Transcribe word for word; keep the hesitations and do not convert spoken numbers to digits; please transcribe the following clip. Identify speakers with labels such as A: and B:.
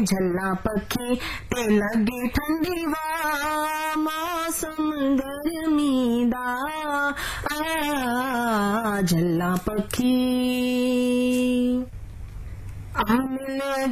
A: झल्ला पखी ते लगे ठंडी वा मौसम गर्मी दा आ झल्ला पखी।